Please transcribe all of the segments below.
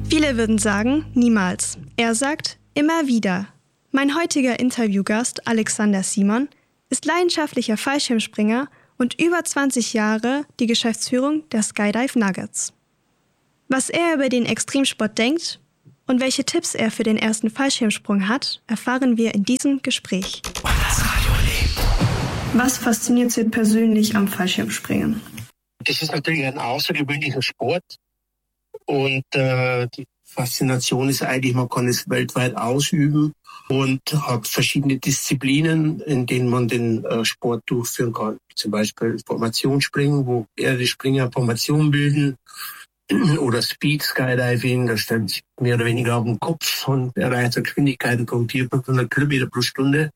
Viele würden sagen, niemals. Er sagt, immer wieder. Mein heutiger Interviewgast, Alexander Simon, ist leidenschaftlicher Fallschirmspringer und über 20 Jahre die Geschäftsführung der Skydive Nuggets. Was er über den Extremsport denkt und welche Tipps er für den ersten Fallschirmsprung hat, erfahren wir in diesem Gespräch. Was fasziniert Sie persönlich am Fallschirmspringen? Das ist natürlich ein außergewöhnlicher Sport und die Faszination ist eigentlich, man kann es weltweit ausüben und hat verschiedene Disziplinen, in denen man den Sport durchführen kann. Zum Beispiel Formationsspringen, wo mehrere Springer Formation bilden, oder Speed Skydiving, da stellt sich mehr oder weniger auf den Kopf und erreicht Geschwindigkeiten von 400-500 Kilometer pro Stunde.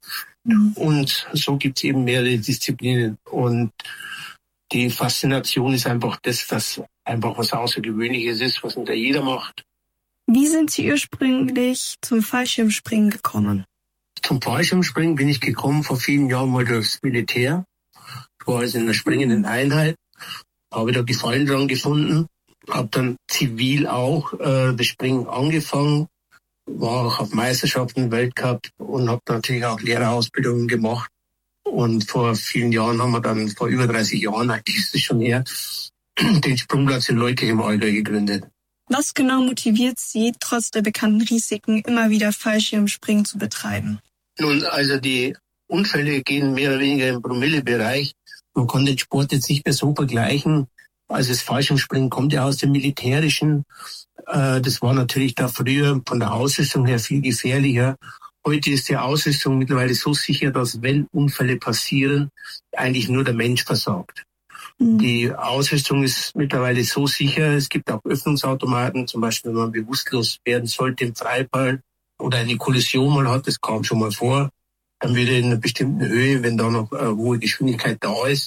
Und so gibt es eben mehrere Disziplinen. Und die Faszination ist einfach das, dass einfach was Außergewöhnliches ist, was nicht jeder macht. Wie sind Sie ursprünglich zum Fallschirmspringen gekommen? Zum Fallschirmspringen bin ich gekommen vor vielen Jahren mal durchs Militär. Ich war also in einer springenden Einheit, habe da Gefallen dran gefunden, habe dann zivil auch das Springen angefangen, war auch auf Meisterschaften, Weltcup und habe natürlich auch Lehrerausbildungen gemacht. Und vor vielen Jahren haben wir dann, vor über 30 Jahren, eigentlich ist es schon her, den Sprungplatz in Leukirch im Allgäu gegründet. Was genau motiviert Sie, trotz der bekannten Risiken, immer wieder Fallschirmspringen zu betreiben? Nun, also die Unfälle gehen mehr oder weniger im Promillebereich. Man kann den Sport jetzt nicht mehr so vergleichen. Also das Fallschirmspringen kommt ja aus dem Militärischen. Das war natürlich da früher von der Ausrüstung her viel gefährlicher. Heute ist die Ausrüstung mittlerweile so sicher, dass wenn Unfälle passieren, eigentlich nur der Mensch versagt. Die Ausrüstung ist mittlerweile so sicher. Es gibt auch Öffnungsautomaten, zum Beispiel wenn man bewusstlos werden sollte im Freifall oder eine Kollision mal hat, das kam schon mal vor, dann würde in einer bestimmten Höhe, wenn da noch hohe Geschwindigkeit da ist,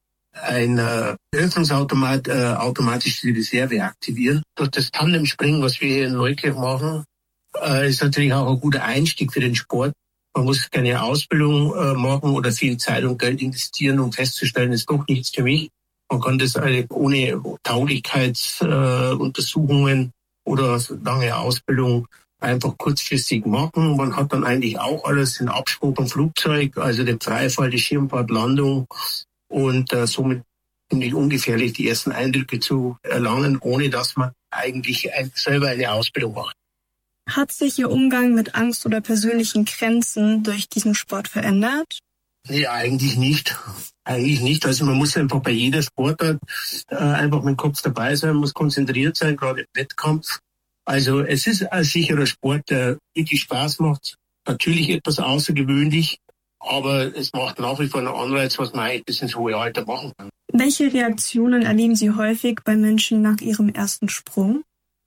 ein Öffnungsautomat automatisch die Reserve aktivieren. Durch das Tandemspringen, was wir hier in Leukirch machen, ist natürlich auch ein guter Einstieg für den Sport. Man muss keine Ausbildung machen oder viel Zeit und Geld investieren, um festzustellen, es ist doch nichts für mich. Man kann das ohne Tauglichkeitsuntersuchungen oder lange Ausbildung einfach kurzfristig machen. Man hat dann eigentlich auch alles, den Absprung vom Flugzeug, also den Freifall, die Schirmfahrt, Landung und somit ziemlich ungefährlich die ersten Eindrücke zu erlangen, ohne dass man eigentlich selber eine Ausbildung macht. Hat sich Ihr Umgang mit Angst oder persönlichen Grenzen durch diesen Sport verändert? Nee, eigentlich nicht. Eigentlich nicht. Also man muss einfach bei jeder Sportart einfach mit dem Kopf dabei sein, muss konzentriert sein, gerade im Wettkampf. Also es ist ein sicherer Sport, der wirklich Spaß macht. Natürlich etwas außergewöhnlich, aber es macht nach wie vor einen Anreiz, was man eigentlich bis ins hohe Alter machen kann. Welche Reaktionen erleben Sie häufig bei Menschen nach ihrem ersten Sprung?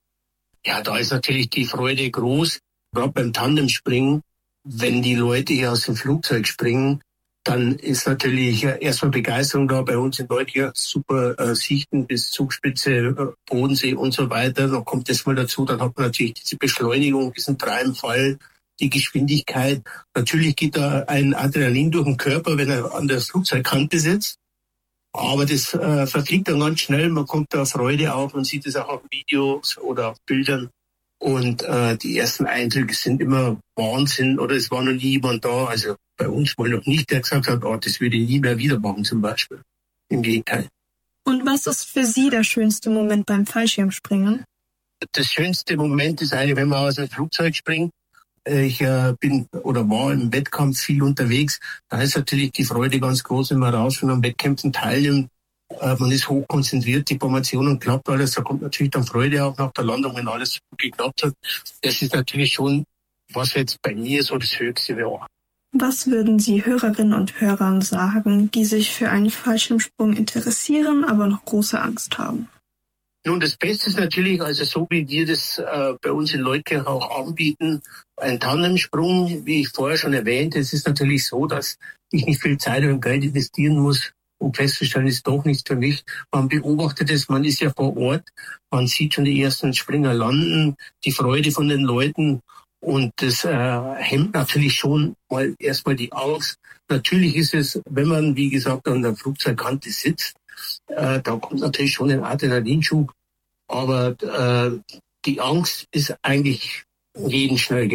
Ja, da ist natürlich die Freude groß, gerade beim Tandemspringen. Wenn die Leute hier aus dem Flugzeug springen, dann ist natürlich erstmal Begeisterung da. Bei uns in Leukirch super Sichten bis Zugspitze, Bodensee und so weiter. Dann kommt das mal dazu, dann hat man natürlich diese Beschleunigung, diesen Dreinfall, die Geschwindigkeit. Natürlich geht da ein Adrenalin durch den Körper, wenn er an der Flugzeugkante sitzt. Aber das verfliegt dann ganz schnell, man kommt da Freude auf, man sieht es auch auf Videos oder auf Bildern. Und die ersten Eindrücke sind immer Wahnsinn oder es war noch nie jemand da. Also bei uns mal noch nicht, der gesagt hat, das würde ich nie mehr wieder machen zum Beispiel. Im Gegenteil. Und was ist für Sie der schönste Moment beim Fallschirmspringen? Das schönste Moment ist eigentlich, wenn man aus dem Flugzeug springt. Ich bin oder war im Wettkampf viel unterwegs. Da ist natürlich die Freude ganz groß, wenn man raus und an Wettkämpfen teilnimmt. Man ist hochkonzentriert, die Formationen klappt alles. Da kommt natürlich dann Freude auch nach der Landung, wenn alles geklappt hat. Das ist natürlich schon, was jetzt bei mir so das Höchste war. Was würden Sie Hörerinnen und Hörern sagen, die sich für einen Fallschirmsprung interessieren, aber noch große Angst haben? Nun, das Beste ist natürlich, also so wie wir das bei uns in Leukirch auch anbieten, ein Tandemsprung, wie ich vorher schon erwähnt. Es ist natürlich so, dass ich nicht viel Zeit und Geld investieren muss, um festzustellen, ist doch nichts für mich. Man beobachtet es, man ist ja vor Ort, man sieht schon die ersten Springer landen, die Freude von den Leuten und das hemmt natürlich schon mal erstmal die Angst. Natürlich ist es, wenn man, wie gesagt, an der Flugzeugkante sitzt, da kommt natürlich schon ein Adrenalinschub, aber die Angst ist eigentlich jeden schnell